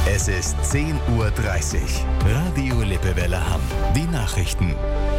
Es ist 10:30 Uhr. Radio Lippewelle Hamm. Die Nachrichten.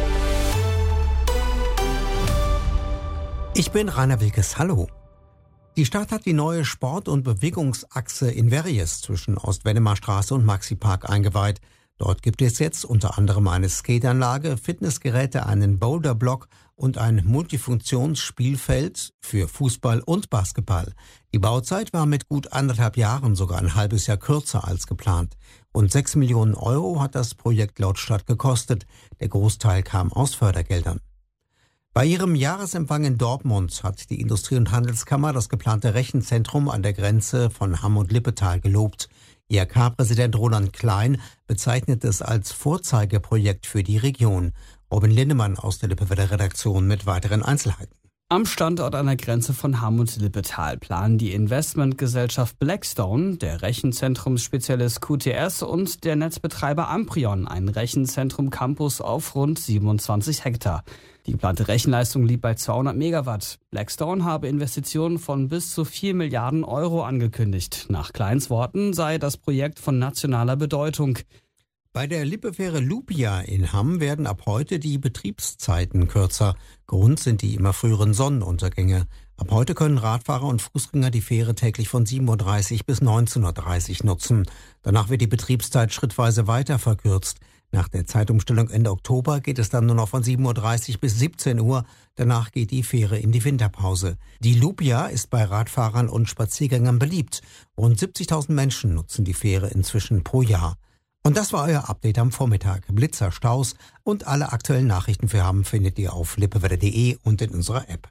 Ich bin Rainer Wilkes. Hallo. Die Stadt hat die neue Sport- und Bewegungsachse in Verries zwischen Ost-Wennemar-Straße und Maxi-Park eingeweiht. Dort gibt es jetzt unter anderem eine Skateanlage, Fitnessgeräte, einen Boulderblock und ein Multifunktionsspielfeld für Fußball und Basketball. Die Bauzeit war mit gut 1,5 Jahren sogar ein halbes Jahr kürzer als geplant. Rund 6 Millionen Euro hat das Projekt laut Stadt gekostet. Der Großteil kam aus Fördergeldern. Bei ihrem Jahresempfang in Dortmund hat die Industrie- und Handelskammer das geplante Rechenzentrum an der Grenze von Hamm und Lippetal gelobt. IHK-Präsident Roland Klein bezeichnet es als Vorzeigeprojekt für die Region. Robin Lindemann aus der Lippewelle-Redaktion mit weiteren Einzelheiten. Am Standort an der Grenze von Hamm und Lippetal planen die Investmentgesellschaft Blackstone, der Rechenzentrumsspezialist QTS und der Netzbetreiber Amprion ein Rechenzentrum-Campus auf rund 27 Hektar. Die geplante Rechenleistung liegt bei 200 Megawatt. Blackstone habe Investitionen von bis zu 4 Milliarden Euro angekündigt. Nach Kleins Worten sei das Projekt von nationaler Bedeutung. Bei der Lippefähre Lupia in Hamm werden ab heute die Betriebszeiten kürzer. Grund sind die immer früheren Sonnenuntergänge. Ab heute können Radfahrer und Fußgänger die Fähre täglich von 7:30 Uhr bis 19:30 Uhr nutzen. Danach wird die Betriebszeit schrittweise weiter verkürzt. Nach der Zeitumstellung Ende Oktober geht es dann nur noch von 7:30 Uhr bis 17 Uhr. Danach geht die Fähre in die Winterpause. Die Lupia ist bei Radfahrern und Spaziergängern beliebt. Rund 70.000 Menschen nutzen die Fähre inzwischen pro Jahr. Und das war euer Update am Vormittag. Blitzer, Staus und alle aktuellen Nachrichten für Hamm findet ihr auf lippewelle.de und in unserer App.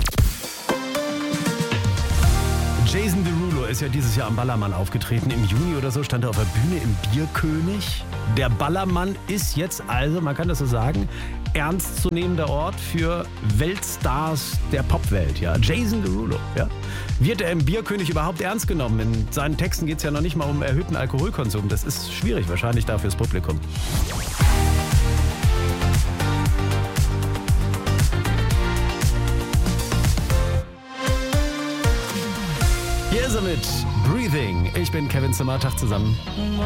Jason Derulo ist ja dieses Jahr am Ballermann aufgetreten. Im Juni oder so stand er auf der Bühne im Bierkönig. Der Ballermann ist jetzt also, man kann das so sagen, ernstzunehmender Ort für Weltstars der Popwelt. Ja. Jason Derulo. Ja. Wird er im Bierkönig überhaupt ernst genommen? In seinen Texten geht es ja noch nicht mal um erhöhten Alkoholkonsum. Das ist schwierig wahrscheinlich da fürs Publikum. Hier ist er mit Breathing. Ich bin Kevin Zimmer. Tag zusammen.